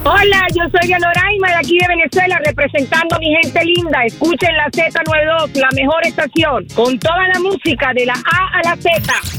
Hola, yo soy Anoraima de aquí de Venezuela, representando a mi gente linda. Escuchen la Z92, la mejor estación, con toda la música de la A a la Z.